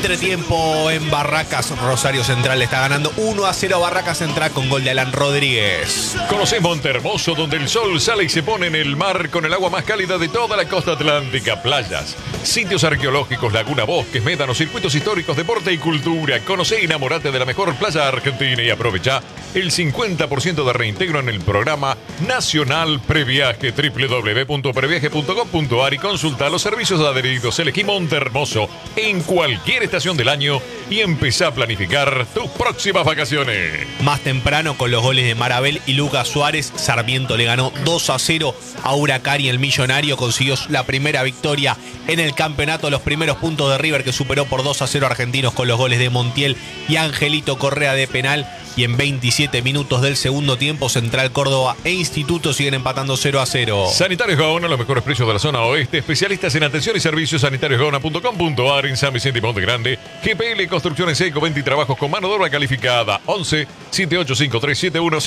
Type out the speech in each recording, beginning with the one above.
Entretiempo en Barracas, Rosario Central está ganando 1-0 a Barracas Central con gol de Alan Rodríguez. Conocés Montehermoso, donde el sol sale y se pone en el mar con el agua más cálida de toda la costa atlántica. Playas, sitios arqueológicos, laguna, bosques, médanos, circuitos históricos, deporte y cultura. Conocé y enamorate de la mejor playa argentina y aprovecha el 50% de reintegro en el programa Nacional Previaje. www.previaje.com.ar y consulta los servicios adheridos. Elegí Montehermoso en cualquier estación del año y empezá a planificar tus próximas vacaciones. Más temprano, con los goles de Marabel y Lucas Suárez, Sarmiento le ganó 2-0 a Huracán y el millonario consiguió la primera victoria en el campeonato. Los primeros puntos de River, que superó por 2-0 a Argentinos con los goles de Montiel y Angelito Correa de penal. Y en 27 minutos del segundo tiempo, Central Córdoba e Instituto siguen empatando 0-0. Sanitarios Gaona, los mejores precios de la zona oeste. Especialistas en atención y servicios. sanitariosgaona.com.ar en San Vicente y Monte Grande. GPL Construcciones Eco, 20 y trabajos con mano de obra calificada. 11 7853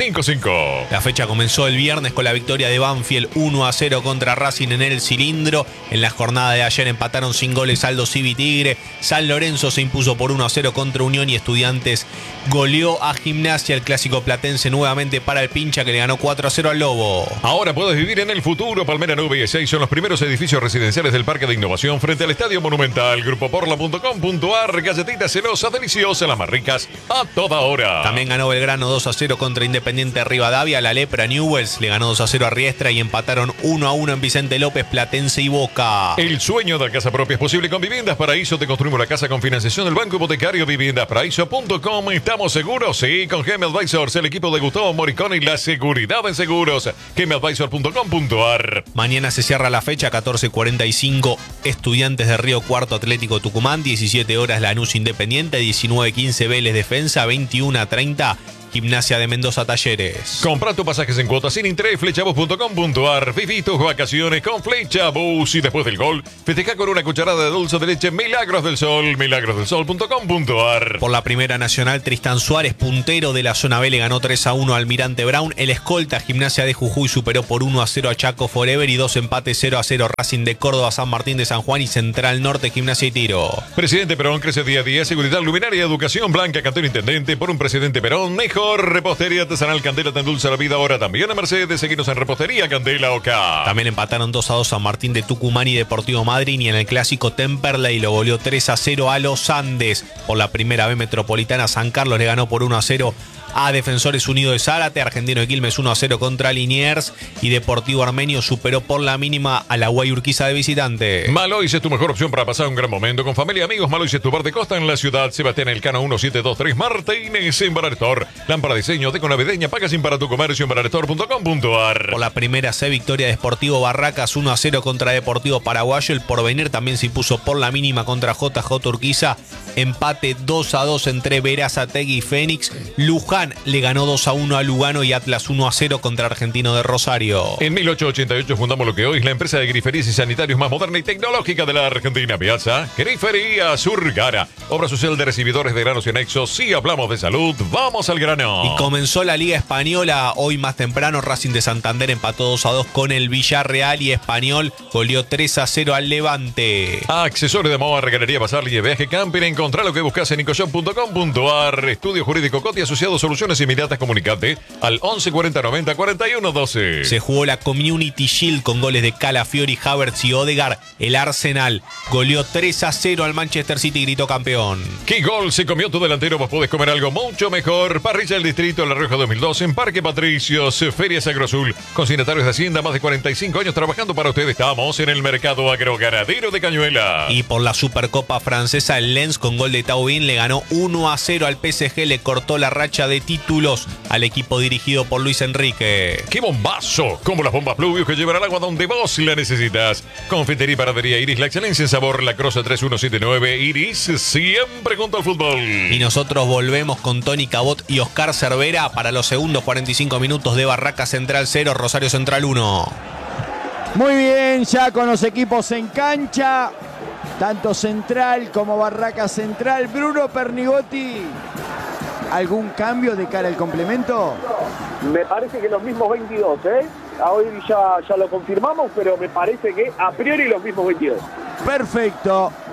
7155. La fecha comenzó el viernes con la victoria de Banfield 1-0 contra Racing en el Cilindro. En la jornada de ayer empataron sin goles Aldo Civi Tigre. San Lorenzo se impuso por 1-0 contra Unión y Estudiantes goleó a Gimnasia. El clásico platense nuevamente para el Pincha, que le ganó 4-0 al Lobo. Ahora puedes vivir en el futuro. Palmera 9 y 6 son los primeros edificios residenciales del Parque de Innovación frente al Estadio Monumental. Grupoporla.com.ar. Galletitas celosas, deliciosas, las más ricas a toda hora. También ganó Belgrano 2-0 contra Independiente Rivadavia. La Lepra Newells le ganó 2-0 a Riestra y empataron 1-1 en Vicente López, Platense y Boca. El sueño de la casa propia es posible con Viviendas Paraíso. Te construimos la casa con financiación del Banco Hipotecario. Viviendasparaíso.com. ¿Estamos seguros? Sí, con GM Advisors, el equipo de Gustavo Moricón y la seguridad en seguros. GMAdvisor.com.ar. Mañana se cierra la fecha, 14:45, Estudiantes de Río Cuarto, Atlético Tucumán, 17 horas Lanús Independiente, 19:15 Vélez Defensa, 21:30 Gimnasia de Mendoza Talleres. Compra tus pasajes en cuotas sin interés, flechabus.com.ar. Viví tus vacaciones con Flechabus. Y después del gol, festeja con una cucharada de dulce de leche Milagros del Sol. Milagrosdelsol.com.ar. Por la Primera Nacional, Tristán Suárez, puntero de la zona B, le ganó 3-1 al Almirante Brown. El escolta Gimnasia de Jujuy superó por 1-0 a Chaco Forever y 2 empates 0-0 Racing de Córdoba, San Martín de San Juan y Central Norte, Gimnasia y Tiro. Presidente Perón crece día a día. Seguridad, luminaria, educación, Blanca, Cantón Intendente. Por un Presidente Perón mejor. Repostería artesanal Candela te endulza la vida ahora también en Mercedes. Seguinos en Repostería Candela OK. También empataron 2-2 San Martín de Tucumán y Deportivo Madryn, y en el clásico Temperley lo goleó 3-0 a los Andes. Por la Primera B Metropolitana, San Carlos le ganó por 1-0 a Defensores Unidos de Zárate. Argentino de Quilmes 1-0 contra Liniers y Deportivo Armenio superó por la mínima a la Guayurquiza de visitante. Malois es tu mejor opción para pasar un gran momento con familia y amigos. Malois es tu bar de costa en la ciudad. Sebastián Elcano 1723 Martínez en Bararestor. Lámpara de diseño, deco navideña, paga sin para tu comercio en bararestor.com.ar. Por la Primera C, victoria de Sportivo Barracas 1-0 contra Deportivo Paraguayo. El Porvenir también se impuso por la mínima contra JJ Urquiza. Empate 2-2 entre Berazategui y Fénix. Luján le ganó 2-1 a Lugano y Atlas 1-0 contra Argentino de Rosario. En 1888 fundamos lo que hoy es la empresa de griferías y sanitarios más moderna y tecnológica de la Argentina. Piazza Grifería Surgara. Obra social de recibidores de granos y anexos. Si hablamos de salud, vamos al grano. Y comenzó la Liga Española. Hoy más temprano, Racing de Santander empató 2-2 con el Villarreal y Español goleó 3-0 al Levante. Accesorios de moda, regalería, pasar y viaje camping. Encontrá lo que buscas en ecoshop.com.ar. Estudio Jurídico Coti Asociados Soluciones Inmediatas. Comunicate al 11 40 90 41 12. Se jugó la Community Shield con goles de Calafiori, Havertz y Odegaard. El Arsenal goleó 3-0 al Manchester City y gritó campeón. ¿Qué gol se comió tu delantero? Vos podés comer algo mucho mejor. Parrilla del Distrito La Rioja 2002 en Parque Patricios. Ferias Agroazul. Consignatarios de Hacienda, más de 45 años trabajando para ustedes. Estamos en el mercado agroganadero de Cañuela. Y por la Supercopa Francesa, el Lens con gol de Taubin le ganó 1-0 al PSG. Le cortó la racha de títulos al equipo dirigido por Luis Enrique. ¡Qué bombazo! Como las bombas Pluvius que llevarán agua donde vos la necesitas. Confitería y paradería Iris, la excelencia en sabor. La Croce 3179 Iris, siempre junto al fútbol. Y nosotros volvemos con Tony Cabot y Oscar Cervera para los segundos 45 minutos de Barracas Central 0, Rosario Central 1. Muy bien, ya con los equipos en cancha, tanto Central como Barracas Central. Bruno Pernigotti, ¿algún cambio de cara al complemento? Me parece que los mismos 22, ¿eh? Hoy ya lo confirmamos, pero me parece que a priori los mismos 22. Perfecto.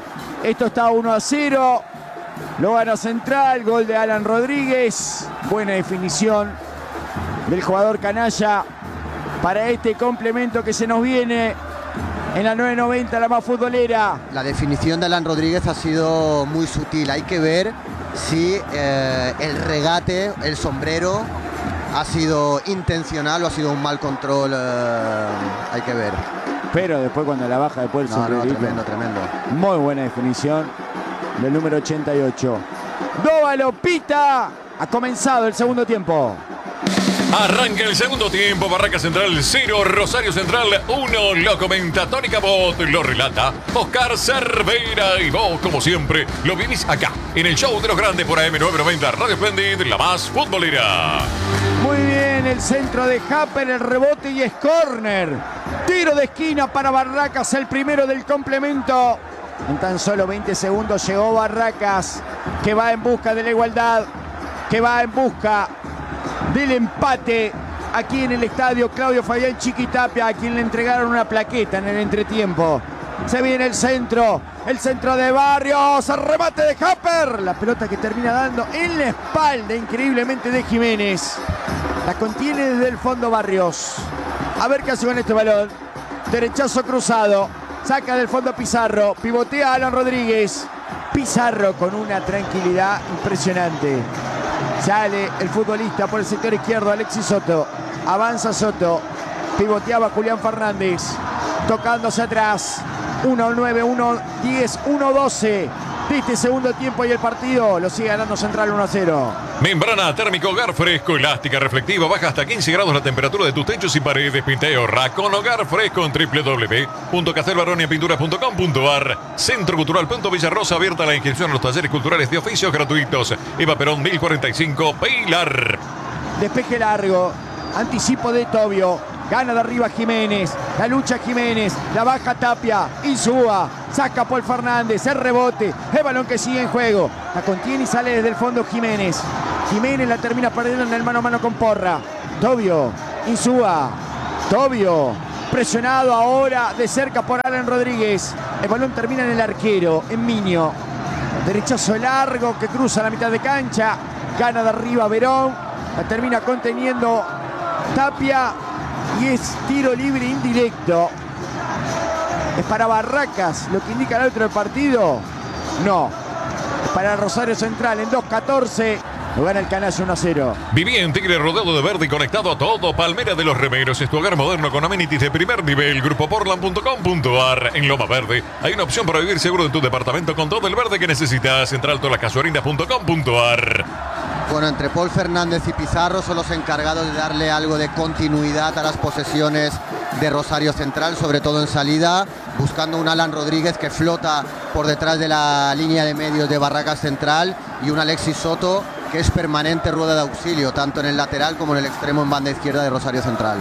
Esto está 1-0. Lo gana Central. Gol de Alan Rodríguez. Buena definición del jugador canalla para este complemento que se nos viene en la 990, la más futbolera. La definición de Alan Rodríguez ha sido muy sutil. Hay que ver si el regate, el sombrero, ha sido intencional o ha sido un mal control. Hay que ver. Pero después cuando la baja después el sombrerito. Tremendo. Muy buena definición del número 88. Dóvalo pita. Ha comenzado el segundo tiempo. Arranca el segundo tiempo, Barraca Central 0, Rosario Central 1, lo comenta Tony Cabot, lo relata Oscar Cervera y vos, como siempre, lo vivís acá, en el show de los grandes por AM990, Radio Splendid, la más futbolera. Muy bien, el centro de Happer, el rebote y es córner. Tiro de esquina para Barracas, el primero del complemento. En tan solo 20 segundos llegó Barracas, que va en busca de la igualdad, que va en busca del empate aquí en el estadio Claudio Fabián Chiquitapia, a quien le entregaron una plaqueta en el entretiempo. Se viene el centro de Barrios, el remate de Happer, la pelota que termina dando en la espalda increíblemente de Jiménez. La contiene desde el fondo Barrios. A ver qué hace con este balón. Derechazo cruzado, saca del fondo Pizarro, pivotea Alan Rodríguez. Pizarro con una tranquilidad impresionante. Sale el futbolista por el sector izquierdo, Alexis Soto. Avanza Soto. Pivoteaba Julián Fernández. Tocándose atrás. 1-9, 1-10, 1-12 de este segundo tiempo y el partido lo sigue ganando Central 1-0. Membrana térmico Hogar Fresco, elástica, reflectiva, baja hasta 15 grados la temperatura de tus techos y paredes. Pinteo con Hogar Fresco en www.castelbaroniapinturas.com.ar. Centro Cultural Villarrosa, abierta la inscripción a los talleres culturales de oficios gratuitos. Eva Perón 1045, Pilar. Despeje largo, anticipo de Tobio. Gana de arriba Jiménez, la lucha Jiménez, la baja Tapia, Insúa, saca Paul Fernández, el rebote, el balón que sigue en juego, la contiene y sale desde el fondo Jiménez. Jiménez la termina perdiendo en el mano a mano con Porra. Tobio, Insúa, Tobio, presionado ahora de cerca por Alan Rodríguez. El balón termina en el arquero, en Miño. Derechazo largo que cruza la mitad de cancha, gana de arriba Verón, la termina conteniendo Tapia. Y es tiro libre indirecto. ¿Es para Barracas lo que indica el árbitro del partido? No. Es para Rosario Central en 2-14. Lo gana el Canalla 1-0. Viví en Tigre rodeado de verde y conectado a todo. Palmera de los Remeros es tu hogar moderno con amenities de primer nivel. Grupoportland.com.ar. En Loma Verde hay una opción para vivir seguro en tu departamento con todo el verde que necesitas. Central tolascasuarinas.com.ar. Bueno, entre Paul Fernández y Pizarro son los encargados de darle algo de continuidad a las posesiones de Rosario Central, sobre todo en salida, buscando un Alan Rodríguez que flota por detrás de la línea de medios de Barracas Central y un Alexis Soto que es permanente rueda de auxilio, tanto en el lateral como en el extremo en banda izquierda de Rosario Central.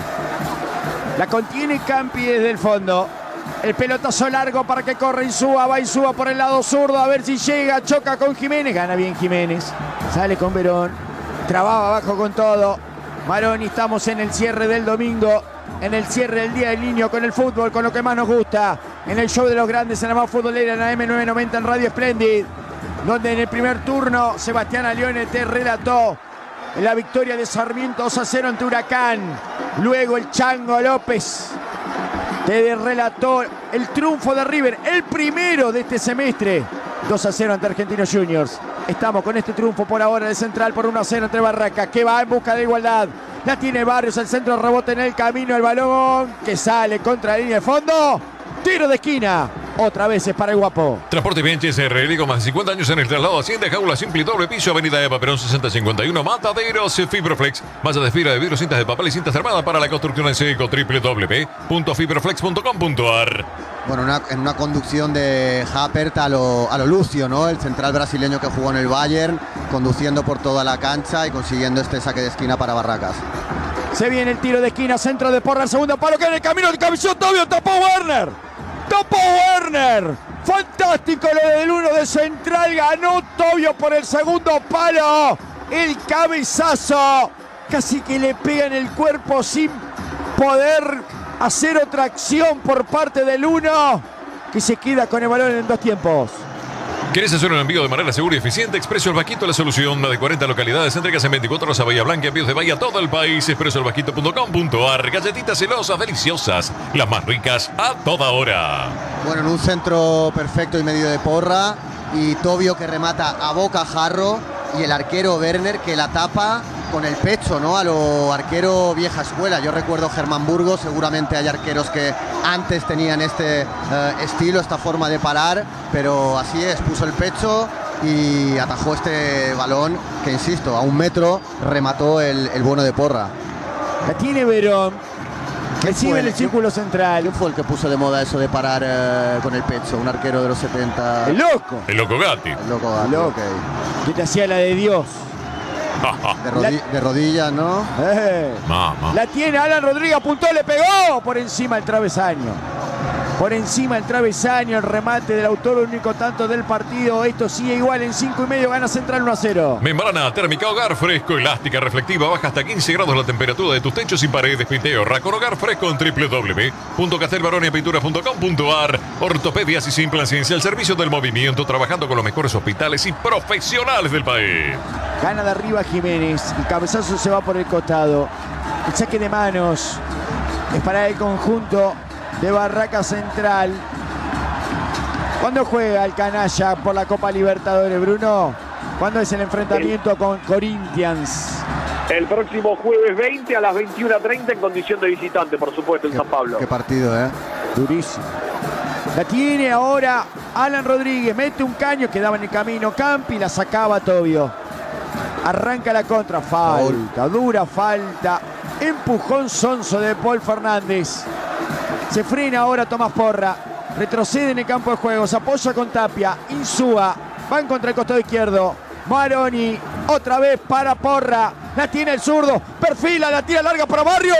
La contiene Campi desde el fondo. El pelotazo largo para que corra Insúa, va Insúa por el lado zurdo, a ver si llega, choca con Jiménez, gana bien Jiménez, sale con Verón, trababa abajo con todo. Maroni, estamos en el cierre del domingo, en el cierre del Día del Niño con el fútbol, con lo que más nos gusta, en el show de los grandes, en la más futbolera, en la M990 en Radio Splendid, donde en el primer turno Sebastián Alione te relató la victoria de Sarmiento 2-0 ante Huracán. Luego el Chango López te relató el triunfo de River, el primero de este semestre, 2-0 ante Argentinos Juniors. Estamos con este triunfo por ahora de Central por 1-0 entre Barracas, que va en busca de igualdad. La tiene Barrios, el centro, rebote en el camino, el balón que sale contra la línea de fondo. Tiro de esquina. Otra vez es para el guapo. Transporte Bianches RL con más de 50 años en el traslado. Hacienda, jaula simple y doble piso. Avenida Eva Perón 6051. Mataderos Fibroflex. Malla de fibra de vidrio, cintas de papel y cintas armadas para la construcción en seco. www.fibroflex.com.ar. Bueno, en una conducción de Happert a lo Lucio, ¿no? El central brasileño que jugó en el Bayern, conduciendo por toda la cancha y consiguiendo este saque de esquina para Barracas. Se viene el tiro de esquina, centro de Porra, el segundo palo que en el camino de cabezón Tobio, tapó Werner. ¡Tapó Werner! Fantástico lo del 1 de Central. Ganó Tobio por el segundo palo. El cabezazo. Casi que le pega en el cuerpo sin poder hacer otra acción por parte del 1. Que se queda con el balón en dos tiempos. ¿Querés hacer un envío de manera segura y eficiente? Expreso El Vasquito, la solución. Más de 40 localidades, entregas en 24 horas a Bahía Blanca, envíos de Bahía a todo el país. expresoelvasquito.com.ar. Galletitas celosas, deliciosas, las más ricas a toda hora. Bueno, en un centro perfecto y medio de Porra, y Tobio que remata a bocajarro, y el arquero Werner que la tapa con el pecho, ¿no? A lo arquero vieja escuela. Yo recuerdo Germán Burgos, seguramente hay arqueros que antes tenían este estilo, esta forma de parar, pero así es, puso el pecho y atajó este balón que, insisto, a 1 metro remató el bueno de Porra. La tiene Verón. Recibe en el círculo central. ¿Quién fue el que puso de moda eso de parar con el pecho? Un arquero de los 70. El loco. El Loco Gatti. El loco Gatti, Loco. ok. Que te hacía la de Dios. De rodillas, ¿no? Mamá. La tiene Alan Rodríguez, apuntó, le pegó por encima del travesaño. Por encima del travesaño, el remate del autor, único tanto del partido. Esto sigue igual en 5,5, gana Central 1-0. Membrana térmica Hogar Fresco, elástica, reflectiva, baja hasta 15 grados la temperatura de tus techos y paredes. Pinteo con Hogar Fresco en www.castelbaroniapintura.com.ar. Ortopedias y sin ciencia, el servicio del movimiento, trabajando con los mejores hospitales y profesionales del país. Gana de arriba Jiménez, el cabezazo se va por el costado. El saque de manos es para el conjunto de Barraca Central. ¿Cuándo juega el canalla por la Copa Libertadores, Bruno? ¿Cuándo es el enfrentamiento con Corinthians? El próximo jueves 20 a las 21:30 en condición de visitante, por supuesto, en San Pablo. Qué partido, ¿eh? Durísimo. La tiene ahora Alan Rodríguez, mete un caño, quedaba en el camino Campi, la sacaba Tobio. Arranca la contra, falta, dura falta. Empujón sonso de Paul Fernández. Se frena ahora Tomás Porra. Retrocede en el campo de juego. Se apoya con Tapia. Insúa. Van contra el costado izquierdo. Maroni. Otra vez para Porra. La tiene el zurdo. Perfila. La tira larga para Barrios.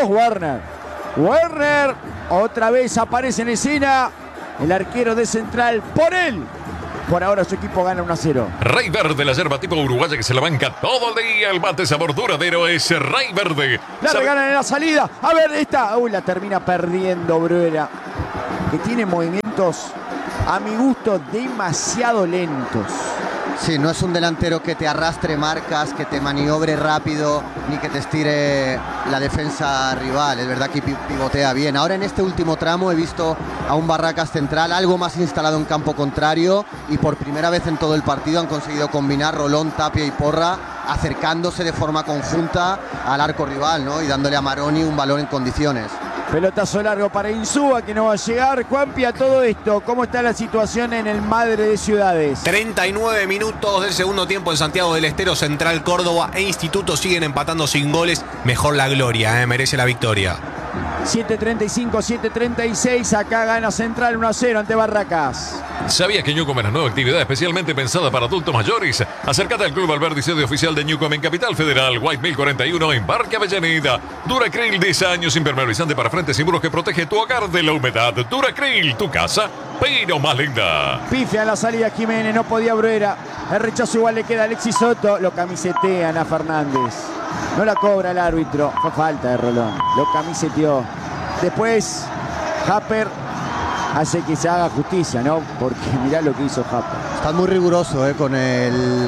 Werner. Otra vez aparece en escena el arquero de Central. Por él. Por ahora su equipo gana 1-0. Rey Verde, la yerba tipo uruguaya que se la banca todo el día. El mate sabor duradero es Rey Verde. La regalan en la salida. A ver, esta. Uy, la termina perdiendo Bruera. Que tiene movimientos, a mi gusto, demasiado lentos. Sí, no es un delantero que te arrastre marcas, que te maniobre rápido, ni que te estire la defensa rival. Es verdad que pivotea bien. Ahora en este último tramo he visto a un Barracas Central algo más instalado en campo contrario, y por primera vez en todo el partido han conseguido combinar Rolón, Tapia y Porra, acercándose de forma conjunta al arco rival, ¿no? Y dándole a Maroni un balón en condiciones. Pelotazo largo para Insúa, que no va a llegar. Juanpi, a todo esto, ¿cómo está la situación en el Madre de Ciudades? 39 minutos del segundo tiempo en Santiago del Estero. Central Córdoba e Instituto siguen empatando sin goles. Mejor la gloria, merece la victoria. 7:35, 7:36. Acá gana Central 1-0 ante Barracas. ¿Sabías que Newcom es la nueva actividad especialmente pensada para adultos mayores? Acércate al Club Alberdi, sede oficial de Newcom en Capital Federal, White 1041 en Parque Avellaneda. Duracryl, 10 años, impermeabilizante para frentes y muros que protege tu hogar de la humedad. Duracryl, tu casa, pero más linda. Pifia en la salida Jiménez, no podía Bruera. El rechazo igual le queda a Alexis Soto. Lo camisetean a Fernández. No la cobra el árbitro. Fue falta de Rolón. Lo camiseteó. Después, Happer hace que se haga justicia, ¿no? Porque mirá lo que hizo Happer. Está muy riguroso con el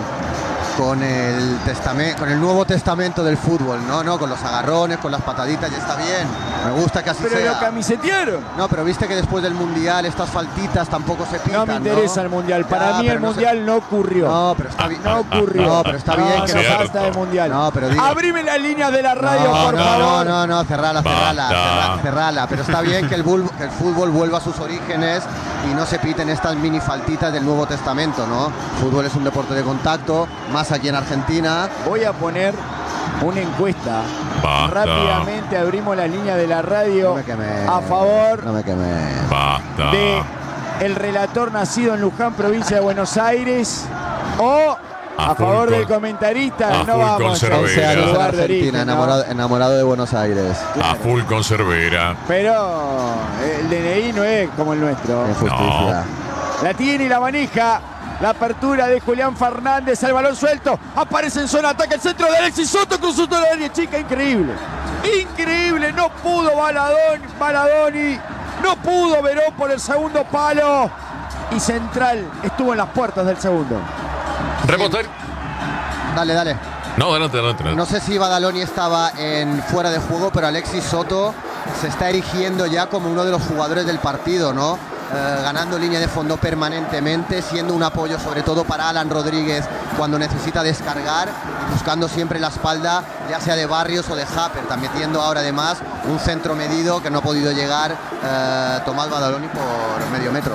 Nuevo Testamento del fútbol, ¿no? Con los agarrones, con las pataditas, ya está bien. Me gusta que así sea. Pero lo camisetearon. No, pero viste que después del Mundial estas faltitas tampoco se pitan, No me interesa el Mundial. Para mí el Mundial no ocurrió. No, pero está bien. No ocurrió. No, pero está bien que no no basta de Mundial. No, pero digo... Abrime la línea de la radio, por favor. No, cerrala. Pero está bien que el fútbol vuelva a sus orígenes y no se piten estas mini faltitas del Nuevo Testamento, ¿no? Fútbol es un deporte de contacto, más aquí en Argentina. Voy a poner una encuesta. Basta. Rápidamente abrimos la línea de la radio No me quemé. a favor No me quemé. Basta. de el relator nacido en Luján, provincia de Buenos Aires, o a favor del comentarista. a No full vamos con a Cervera. ese Sea de lugar de Argentina, origen, ¿no? enamorado de Buenos Aires. A full con Cervera. Pero el DNI no es como el nuestro. Qué justicia. La tiene y la maneja. La apertura de Julián Fernández, el balón suelto. Aparece en zona de ataque el centro de Alexis Soto, cruzó toda la área chica. Increíble. Increíble. No pudo Baladoni. No pudo Verón por el segundo palo. y Central estuvo en las puertas del segundo. Rebote. Dale. No, adelante. No sé si Badaloni estaba fuera de juego, pero Alexis Soto se está erigiendo ya como uno de los jugadores del partido, ¿no? Ganando línea de fondo permanentemente, siendo un apoyo sobre todo para Alan Rodríguez cuando necesita descargar, buscando siempre la espalda, ya sea de Barrios o de Haper, también metiendo ahora además un centro medido que no ha podido llegar Tomás Badaloni por medio metro.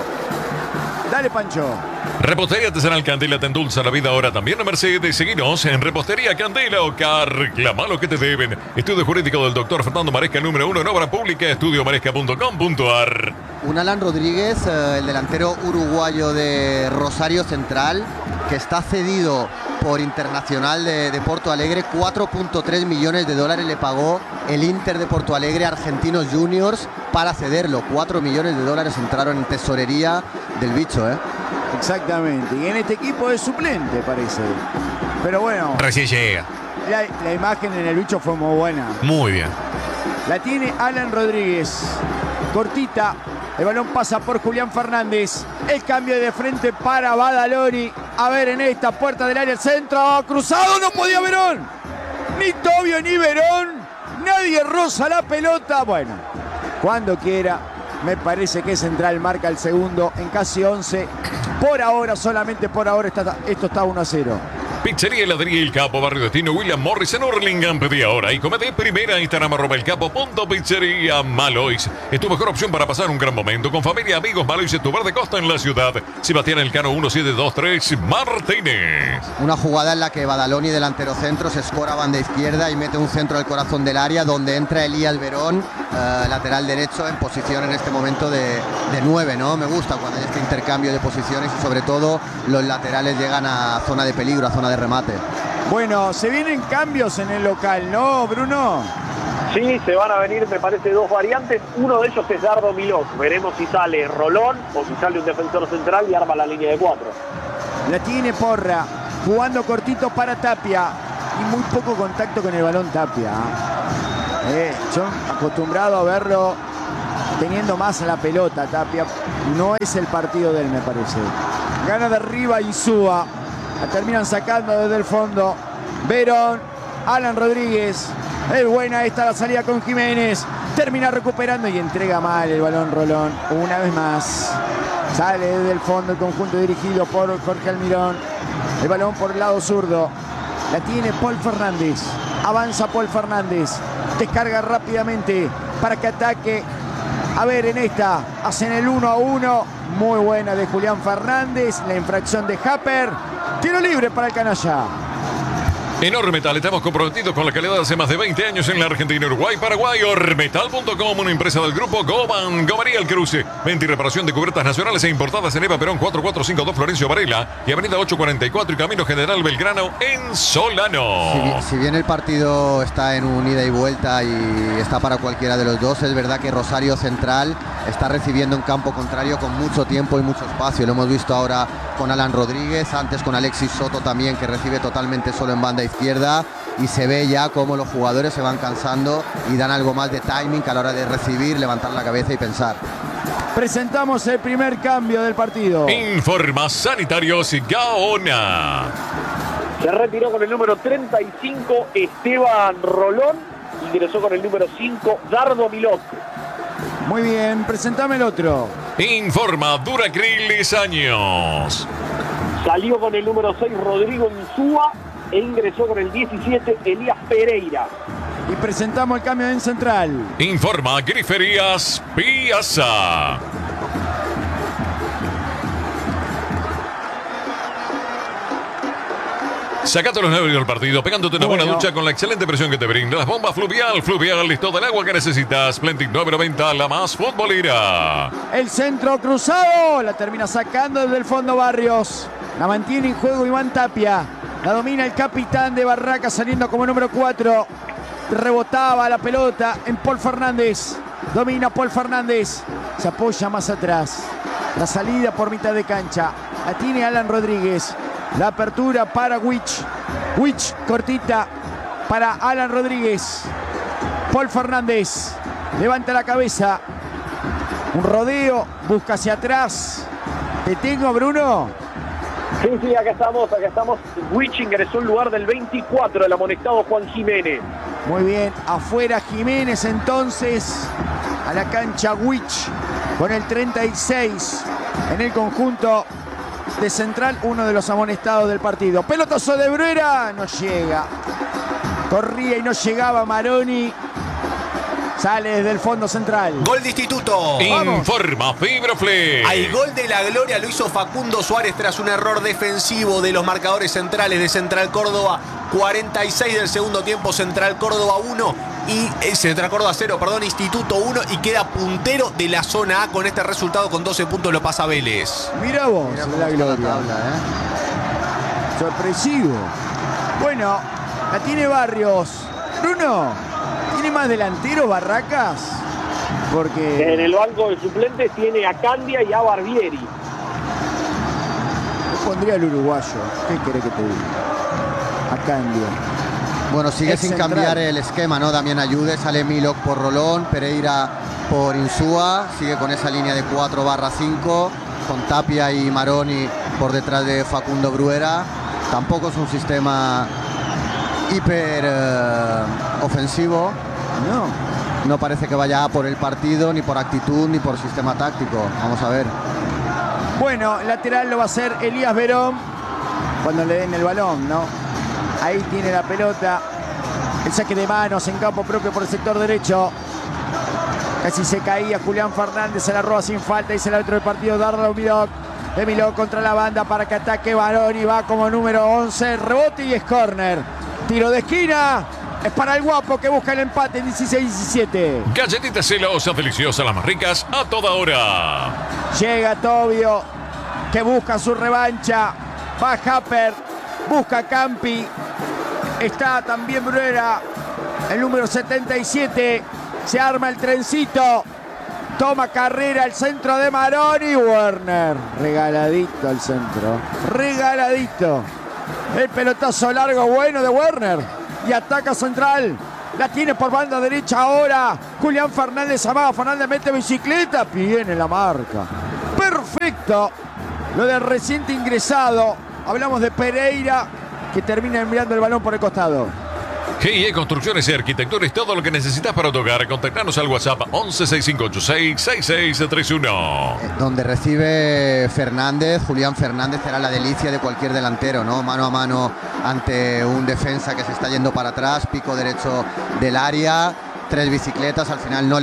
Dale, Pancho. Repostería Artesanal Candela te endulza la vida ahora también en Mercedes. Seguinos en Repostería Candela o reclama lo que te deben. Estudio jurídico del doctor Fernando Maresca, número 1 en obra pública, estudiomaresca.com.ar. Un Alan Rodríguez, el delantero uruguayo de Rosario Central, que está cedido por Internacional de Porto Alegre. 4.3 millones de dólares le pagó el Inter de Porto Alegre a Argentinos Juniors para cederlo. 4 millones de dólares entraron en tesorería del bicho, ¿eh? Exactamente. Y en este equipo es suplente, parece. Pero bueno, Recién llega. la imagen en el bicho fue muy buena. Muy bien. La tiene Alan Rodríguez. Cortita. El balón pasa por Julián Fernández. El cambio de frente para Badaloni. A ver en esta puerta del área, el centro. Cruzado, no podía Verón. Ni Tobio ni Verón. Nadie roza la pelota. Bueno, cuando quiera. Me parece que Central marca el segundo en casi 11. Por ahora, solamente por ahora, esto está 1-0. Pizzería Heladería El Capo, Barrio Destino, William Morris en Hurlingham. Pedí ahora y comete primera. Instagram @elcapo.pizzería Malois. Es tu mejor opción para pasar un gran momento con familia, amigos. Malois es tu bar de costa en la ciudad. Sebastián Elcano 1723 Martínez. Una jugada en la que Badaloni, delantero centro, se escora a banda izquierda y mete un centro al corazón del área, donde entra Elías Verón, lateral derecho, en posición en este momento de 9, ¿no? Me gusta cuando hay este intercambio de posiciones y sobre todo los laterales llegan a zona de peligro, a zona de remate. Bueno, se vienen cambios en el local, ¿no, Bruno? Sí, se van a venir, me parece, dos variantes. Uno de ellos es Dardo Milok. Veremos si sale Rolón o si sale un defensor central y arma la línea de 4. La tiene Porra, jugando cortito para Tapia. Y muy poco contacto con el balón Tapia. Yo acostumbrado a verlo teniendo más la pelota, Tapia. No es el partido de él, me parece. Gana de arriba Insúa. La terminan sacando desde el fondo. Verón, Alan Rodríguez. Es buena esta la salida con Jiménez. Termina recuperando y entrega mal el balón Rolón. Una vez más. Sale desde el fondo el conjunto dirigido por Jorge Almirón. El balón por el lado zurdo. La tiene Paul Fernández. Avanza Paul Fernández. Descarga rápidamente para que ataque. A ver en esta. Hacen el 1-1. Muy buena de Julián Fernández. La infracción de Haper. Tiro libre para el canalla. En Ormetal estamos comprometidos con la calidad de hace más de 20 años en la Argentina, Uruguay, Paraguay. Ormetal.com, una empresa del grupo Goban. Gomería El Cruce. Venta y reparación de cubiertas nacionales e importadas en Eva Perón 4452 Florencio Varela y Avenida 844 y Camino General Belgrano en Solano. Si bien el partido está en un ida y vuelta y está para cualquiera de los dos, es verdad que Rosario Central está recibiendo un campo contrario con mucho tiempo y mucho espacio. Lo hemos visto ahora con Alan Rodríguez, antes con Alexis Soto también, que recibe totalmente solo en banda izquierda, y se ve ya cómo los jugadores se van cansando y dan algo más de timing a la hora de recibir, levantar la cabeza y pensar. Presentamos el primer cambio del partido. Informa Sanitarios Gaona. Se retiró con el número 35 Esteban Rolón. Ingresó con el número 5 Dardo Milok. Muy bien, presentame el otro. Informa Duracrilis Años. Salió con el número 6 Rodrigo Insúa e ingresó con el 17 Elías Pereira. Y presentamos el cambio en central. Informa Griferías Piazza. Sacate los nervios del partido, pegándote una buena ducha con la excelente presión que te brinda las bombas Fluvial. Fluvial es todo el agua que necesitas. Splendid 990, la más futbolera. El centro cruzado. La termina sacando desde el fondo Barrios. La mantiene en juego Iván Tapia. La domina el capitán de Barracas saliendo como número 4. Rebotaba la pelota en Paul Fernández. Domina Paul Fernández. Se apoya más atrás. La salida por mitad de cancha. La tiene Alan Rodríguez. La apertura para Wich. Wich cortita para Alan Rodríguez. Paul Fernández levanta la cabeza. Un rodeo. Busca hacia atrás. ¿Te tengo, Bruno? Sí, acá estamos. Wich ingresó en lugar del 24, el amonestado Juan Jiménez. Muy bien, afuera Jiménez entonces, a la cancha Wich con el 36 en el conjunto de Central, uno de los amonestados del partido. Pelotazo de Bruera, no llega. Corría y no llegaba Maroni. Sale desde el fondo Central. Gol de Instituto. Informa Fibroflex. Al gol de la gloria lo hizo Facundo Suárez tras un error defensivo de los marcadores centrales de Central Córdoba. 46 del segundo tiempo, Central Córdoba 1 y Central Córdoba 0, Instituto 1 y queda puntero de la zona A con este resultado. Con 12 puntos lo pasa Vélez. Mirá vos, Mira la cómo está la gloria. tabla, Sorpresivo. Bueno, la tiene Barrios. Bruno, ¿tiene más delantero Barracas? En Porque el banco de suplentes tiene a Candia y a Barbieri. yo pondría al uruguayo. ¿Qué querés que te diga? A Candia. Bueno, sigue Es sin central. cambiar el esquema, ¿no? Damián Ayude, sale Milok por Rolón, Pereira por Insúa, sigue con esa línea de 4/5, con Tapia y Maroni por detrás de Facundo Bruera. Tampoco es un sistema hiper ofensivo. No parece que vaya a por el partido, ni por actitud, ni por sistema táctico. Vamos a ver. Bueno, lateral lo va a hacer Elías Verón cuando le den el balón, ¿no? Ahí tiene la pelota. El saque de manos en campo propio por el sector derecho. Casi se caía Julián Fernández, se la roba sin falta. Dice el árbitro del partido, Dardo Milok. De Milok contra la banda para que ataque Maroni. Va como número 11. Rebote y es córner. Tiro de esquina. Es para el guapo que busca el empate en 16-17. Galletitas celosas, deliciosas, las más ricas, a toda hora. Llega Tobio, que busca su revancha. Va Happer, busca Campi. Está también Bruera, el número 77. Se arma el trencito. Toma carrera el centro de Maroni. Werner, regaladito al centro. Regaladito. El pelotazo largo bueno de Werner. Y ataca Central. La tiene por banda derecha ahora. Julián Fernández amaga. Fernández mete bicicleta. Viene la marca. Perfecto. Lo del reciente ingresado. Hablamos de Pereira, que termina enviando el balón por el costado. GIE Construcciones y Arquitecturas, todo lo que necesitas para tu hogar. Contactanos al WhatsApp 1165866631. Donde recibe Fernández, Julián Fernández, será la delicia de cualquier delantero, ¿no? Mano a mano ante un defensa que se está yendo para atrás, pico derecho del área, 3 bicicletas, al final no le